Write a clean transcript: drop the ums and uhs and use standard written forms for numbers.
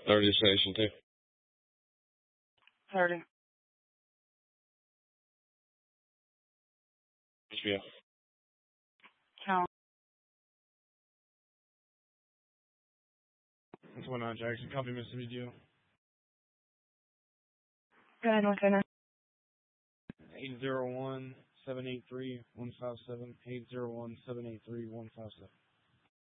30 station 2. 30. Yeah. Count. What's going on, Jackson? Copy, Mr. VGO. Go ahead, North Center. 801-783-157. 801-783-157.